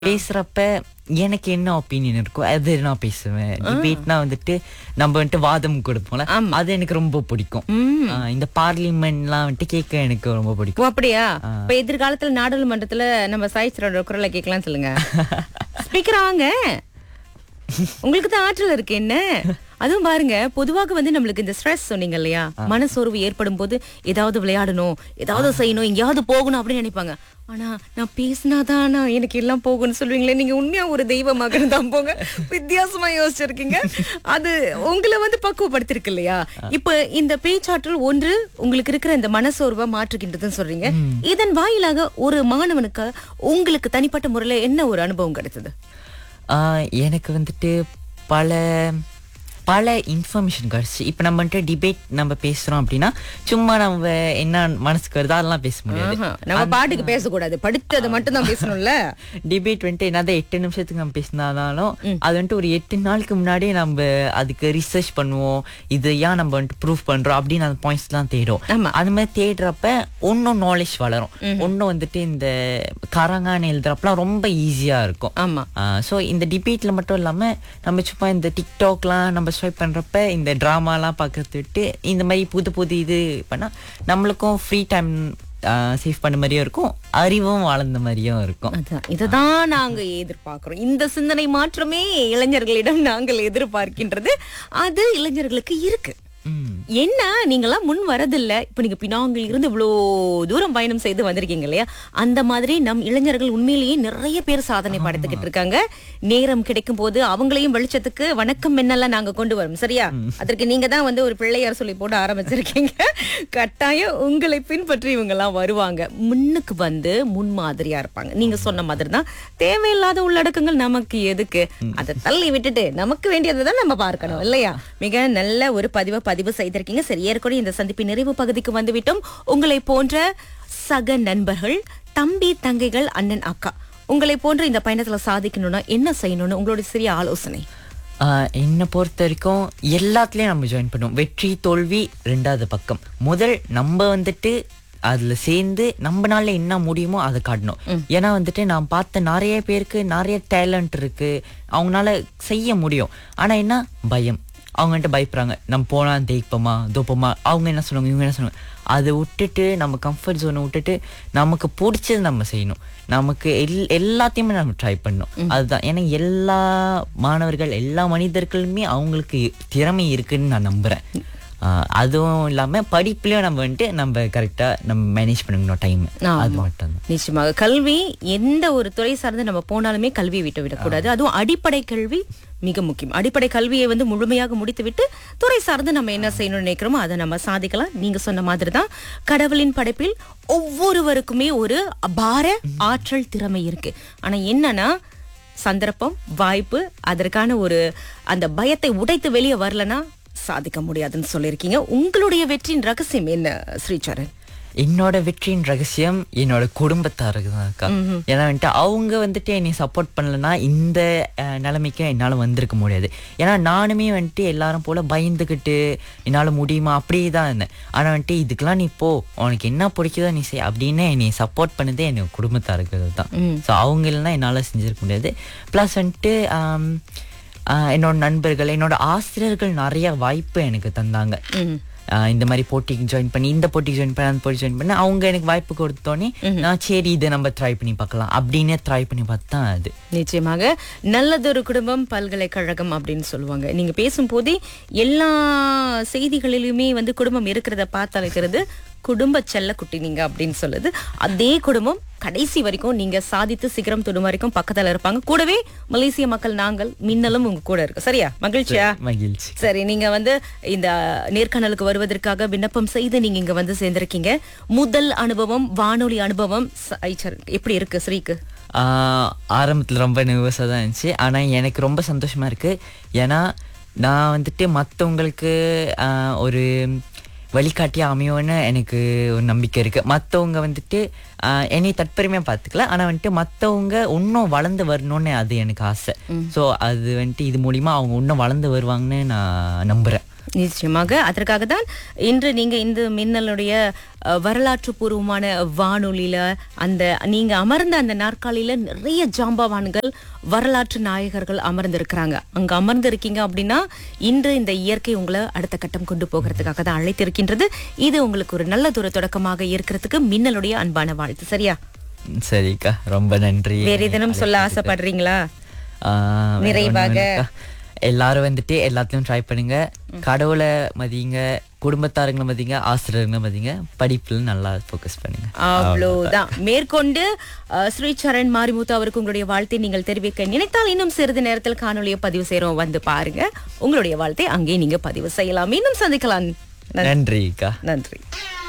பேசுறப்ப எனக்கு என்ன ஒப்பீனியன் இருக்கோ அது நான் பேசுவேன். டிபேட்னா வந்துட்டு நம்ம வந்துட்டு வாதம் கொடுப்போம்ல, அது எனக்கு ரொம்ப பிடிக்கும். இந்த பார்லிமெண்ட்லாம் வந்துட்டு கேட்க எனக்கு ரொம்ப பிடிக்கும். அப்படியா? இப்ப எதிர்காலத்துல நாடாளுமன்றத்துல நம்ம சாய்ஸ்ரோட குரலை கேட்கலாம் சொல்லுங்க. ஸ்பீக்கர் வாங்க, உங்களுக்கு தான் ஆற்றல் இருக்கு. என்ன அதுவும் பாருங்க, பொதுவாக வந்து நம்மளுக்கு இந்த ஸ்ட்ரெஸ் சொன்னீங்க இல்லையா, மனசோர்வு ஏற்படும் போது ஏதாவது விளையாடணும், ஏதாவது செய்யணும், எங்கேயாவது போகணும் அப்படின்னு நினைப்பாங்க. ஆனா நான் பேசினாதான் எனக்கு எல்லாம் போகும்னு சொல்லுவீங்களே, நீங்க உண்மையா ஒரு தெய்வமாக தான் போங்க. வித்தியாசமா யோசிச்சிருக்கீங்க. அது உங்களை வந்து பக்குவப்படுத்திருக்கு இல்லையா? இப்ப இந்த பேச்சாற்றல் ஒன்று உங்களுக்கு இருக்கிற இந்த மனசோர்வை மாற்றுகின்றதுன்னு சொல்றீங்க. இதன் வாயிலாக ஒரு மாணவனுக்கு உங்களுக்கு தனிப்பட்ட முறையில என்ன ஒரு அனுபவம் கிடைச்சது? எனக்கு வந்துட்டு பல இன்ஃபர்மேஷன் கிடைச்சி. இப்போ நம்ம வந்துட்டு டிபேட் நம்ம பேசுறோம் அப்படின்னா சும்மா நம்ம என்ன மனசுக்கு வருதோ அதெல்லாம் பேச முடியாது. நம்ம பாட்டுக்கு பேசக்கூடாது, படித்தது மட்டும் தான் பேசணும்ல. டிபேட் வந்துட்டு என்னதான் 8 நிமிஷத்துக்கு நம்ம பேசினாலும் அது வந்துட்டு ஒரு 8 நாளுக்கு முன்னாடியே நம்ம அதுக்கு ரிசர்ச் பண்ணுவோம். இது ஏன் நம்ம வந்துட்டு ப்ரூஃப் பண்றோம் அப்படின்னு அந்த பாயிண்ட்ஸ் எல்லாம் தேடும். அது மாதிரி தேடுறப்ப ஒன்னும் நாலேஜ் வளரும். ஒன்னும் வந்துட்டு இந்த கரங்கான எழுதுறப்பெல்லாம் ரொம்ப ஈஸியா இருக்கும். ஆமா. ஸோ இந்த டிபேட்ல மட்டும் இல்லாம நம்ம சும்மா இந்த டிக்டாக்லாம் நம்ம ஸ்வைப் பண்றப்ப இந்த டிராமாலாம் பார்க்கறது விட்டு இந்த மாதிரி புது இது பண்ணா நம்மளுக்கும் ஃப்ரீ டைம் சேவ் பண்ண மாதிரியும் இருக்கும், அறிவும் வளர்ந்த மாதிரியும் இருக்கும். இதுதான் நாங்க எதிர்பார்க்கிறோம். இந்த சிந்தனை மாற்றமே இளைஞர்களிடம் நாங்கள் எதிர்பார்க்கின்றது. அது இளைஞர்களுக்கு இருக்கு. என்ன நீங்களாம் முன் வரதில்ல. இப்ப நீங்க பினாங்கில் இருந்து இவ்வளோ தூரம் பயணம் செய்து வந்திருக்கீங்க இல்லையா? அந்த மாதிரி நம் இளைஞர்கள் உண்மையிலேயே நிறைய பேர் சாதனை படைத்துக்கிட்டு இருக்காங்க. நேரம் கிடைக்கும் போது அவங்களையும் வெளிச்சத்துக்கு வணக்கம் என்னெல்லாம் நாங்க கொண்டு வரோம். சரியா? அதற்கு நீங்க தான் வந்து ஒரு பிள்ளையார் சொல்லி போட்டு ஆரம்பிச்சிருக்கீங்க. கட்டாயம் உங்களை பின்பற்றி இவங்க எல்லாம் வருவாங்க. முன்னுக்கு வந்து முன்மாதிரியா இருப்பாங்க. நீங்க சொன்ன மாதிரி தான் தேவையில்லாத உள்ளடக்கங்கள் நமக்கு எதுக்கு, அதை தள்ளி விட்டுட்டு நமக்கு வேண்டியதுதான் நம்ம பார்க்கணும் இல்லையா? மிக நல்ல ஒரு பதிவு செய்திருக்கீங்க. சரி, ஏற்கனவே இந்த சந்திப்பின் நிறைவு பகுதிக்கு வந்துவிட்டோம். உங்களை போன்ற சக நண்பர்கள், தம்பி தங்கைகள், அண்ணன் அக்கா, உங்களை போன்ற இந்த பயணத்துல சாதிக்கணும்னா என்ன செய்யணும்னு உங்களுடைய சிறிய ஆலோசனை? என்னை பொறுத்த வரைக்கும் எல்லாத்துலயும் நம்ம ஜாயின் பண்ணுவோம். வெற்றி தோல்வி ரெண்டாவது பக்கம். முதல் நம்ம வந்துட்டு அதுல சேர்ந்து நம்மளால என்ன முடியுமோ அதை காட்டணும். ஏன்னா வந்துட்டு நான் பார்த்த நிறைய பேருக்கு நிறைய டேலண்ட் இருக்கு, அவங்களால செய்ய முடியும். ஆனா என்ன பயம், அவங்ககிட்ட பயப்படுறாங்க. நம்ம போனா தேய்ப்போமா தோப்போமா, அவங்க என்ன சொல்லுவாங்க இவங்க என்ன சொல்லுவாங்க. அதை விட்டுட்டு நம்ம கம்ஃபர்ட் ஜோனை விட்டுட்டு நமக்கு பிடிச்சது நம்ம செய்யணும். நமக்கு எல்லாத்தையுமே நம்ம ட்ரை பண்ணணும். அதுதான். ஏன்னா எல்லா மாணவர்கள் எல்லா மனிதர்களுமே அவங்களுக்கு திறமை இருக்குன்னு நான் நம்புறேன். அதுவும் இல்லாம படிப்புலயும் நம்ம வந்துட்டு நம்ம கரெக்டா நம்ம மேனேஜ் பண்ணணும் டைம். அது மட்டும் தான். நிச்சயமாக கல்வி எந்த ஒரு துறை சார்ந்து நம்ம போனாலுமே கல்வியை விட்டு விடக்கூடாது. அதுவும் அடிப்படை கல்வி மிக முக்கியம். அடிப்படை கல்வியை வந்து முழுமையாக முடித்து விட்டு துறை சார்ந்து நம்ம என்ன செய்யணும்னு நினைக்கிறோமோ அதை நம்ம சாதிக்கலாம். நீங்க சொன்ன மாதிரி தான் கடவுளின் படைப்பில் ஒவ்வொருவருக்குமே ஒரு அபார ஆற்றல் திறமை இருக்கு. ஆனா என்னன்னா சந்தர்ப்பம், வாய்ப்பு, அதற்கான ஒரு அந்த பயத்தை உடைத்து வெளியே வரலன்னா சாதிக்க முடியாதுன்னு சொல்லியிருக்கீங்க. உங்களுடைய வெற்றியின் ரகசியம் என்ன ஸ்ரீசரண்? என்னோட வெற்றியின் ரகசியம் என்னோட குடும்பத்தாருக்கு தான் இருக்கா. ஏன்னா வந்துட்டு அவங்க வந்துட்டு என்னை சப்போர்ட் பண்ணலன்னா இந்த நிலைமைக்கு என்னால் வந்திருக்க முடியாது. ஏன்னா நானுமே வந்துட்டு எல்லாரும் போல பயந்துக்கிட்டு என்னால் முடியுமா அப்படியே தான் இருந்தேன். ஆனால் வந்துட்டு இதுக்கெல்லாம் நீ போ, உனக்கு என்ன பிடிக்குதோ நீ செய் அப்படின்னு என்னை சப்போர்ட் பண்ணதே என்னோட குடும்பத்தாருக்கு தான். ஸோ அவங்க இல்லைன்னா என்னால் செஞ்சிருக்க முடியாது. ப்ளஸ் வந்துட்டு என்னோட நண்பர்கள், என்னோட ஆசிரியர்கள் நிறைய வாய்ப்பு எனக்கு தந்தாங்க. இந்த மாதிரி போட்டிக்கு ஜாயின் பண்ணி, இந்த போட்டிக்கு ஜாயின் பண்ணி, அந்த போட்டி ஜாயின் பண்ணி அவங்க எனக்கு வாய்ப்பு கொடுத்தோன்னே நான் சரி இதை நம்ம ட்ரை பண்ணி பார்க்கலாம் அப்படின்னு ட்ரை பண்ணி பார்த்தா அது நிச்சயமாக நல்லதொரு குடும்பம் பல்கலைக்கழகம் அப்படின்னு சொல்லுவாங்க. நீங்க பேசும்போதே எல்லா செய்திகளிலுமே வந்து குடும்பம் இருக்கிறத பார்த்தாலே தெரியுது குடும்ப செல்ல குட்டி நீங்க அப்படின்னு சொல்லுது. அதே குடும்பம் கடைசி வரைக்கும் நீங்க சாதித்து சிகரம் தொடும் வரைக்கும் பக்கத்துல இருப்பாங்க. கூடவே மலேசிய மக்கள் நாங்கள் மின்னலும் உங்க கூட இருக்கு. சரியா? மகிழ்ச்சியா? மகிழ்ச்சி. சரி, நீங்க வந்து இந்த நேர்காணலுக்கு வருவதற்காக விண்ணப்பம் செய்து நீங்க இங்க வந்து சேர்ந்திருக்கீங்க. முதல் அனுபவம், வானொலி அனுபவம் எப்படி இருக்கு ஸ்ரீக்கு? ஆரம்பத்துல ரொம்ப நர்வஸா தான் இருந்துச்சு. ஆனா எனக்கு ரொம்ப சந்தோஷமா இருக்கு. ஏன்னா நான் வந்துட்டு மற்றவங்களுக்கு ஒரு வழிகாட்டியா அமையோன்னு எனக்கு ஒரு நம்பிக்கை இருக்கு. மற்றவங்க வந்துட்டு என்னை தற்பெருமையா பார்த்துக்கல, ஆனா வந்துட்டு மற்றவங்க இன்னும் வளர்ந்து வரணும்னு அது எனக்கு ஆசை. ஸோ அது வந்துட்டு இது மூலியமா அவங்க இன்னும் வளர்ந்து வருவாங்கன்னு நான் நம்புறேன். நிச்சயமாக அதற்காக தான் இன்று நீங்க இந்த மின்னலுடைய வரலாற்று பூர்வமான வானொலியில அந்த நீங்க அமர்ந்த அந்த நாற்காலியில நிறைய ஜாம்பவான்கள் வரலாற்று நாயகர்கள் அமர்ந்திருக்கிறாங்க. அங்க அமர்ந்திருக்கீங்க அப்படின்னா இன்று இந்த இயற்கை உங்களை அடுத்த கட்டம் கொண்டு போகிறதுக்காக தான் அழைத்திருக்கின்றது. இது உங்களுக்கு ஒரு நல்ல தூர தொடக்கமாக இருக்கிறதுக்கு மின்னலுடைய அன்பான வாழ்த்து. சரியா? சரிக்கா, ரொம்ப நன்றி. வேற ஏதேனும் சொல்ல ஆசைப்படுறீங்களா வேற நிறைவாக? ஒண்ணும் இல்லக்கா. எல்லாரும் வந்துட்டு எல்லாத்தையும் ட்ரை பண்ணுங்க. கடவுளை மதிங்க, குடும்பத்தாருங்களை மதிங்க, ஆசிரியர்களை மதிங்க, படிப்புல நல்லா ஃபோக்கஸ் பண்ணுங்க. அவ்வளவுதான். மேற்கொண்டு ஸ்ரீ சரண் மாரிமுத்து அவருக்கு உங்களுடைய வாழ்த்தை நீங்கள் தெரிவிக்க நினைத்தால் இன்னும் சிறிது நேரத்தில் காணொலியை பதிவு செய்யறோம், வந்து பாருங்க. உங்களுடைய வாழ்த்தை அங்கே நீங்க பதிவு செய்யலாம். இன்னும் சந்திக்கலாம். நன்றிக்கா. நன்றி.